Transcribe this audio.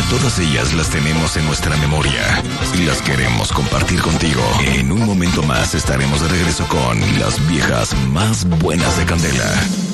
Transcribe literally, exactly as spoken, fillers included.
todas ellas las tenemos en nuestra memoria y las queremos compartir contigo. En un momento más estaremos de regreso con las viejas más buenas de Candela.